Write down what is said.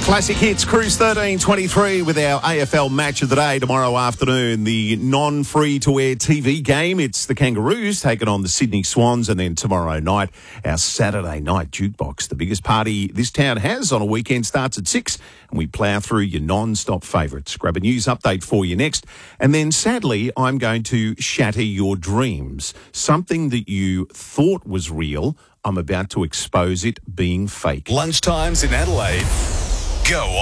Classic Hits, Cruise 1323 with our AFL Match of the Day tomorrow afternoon. The non-free-to-air TV game. It's the Kangaroos taking on the Sydney Swans. And then tomorrow night, our Saturday night jukebox. The biggest party this town has on a weekend starts at 6. And we plough through your non-stop favourites. Grab a news update for you next. And then sadly, I'm going to shatter your dreams. Something that you thought was real, I'm about to expose it being fake. Lunchtimes in Adelaide. Go